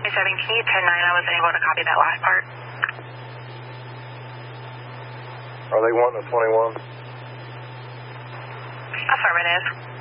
can you 10-9? I wasn't able to copy that last part. Are they wanting a 21? Affirmative.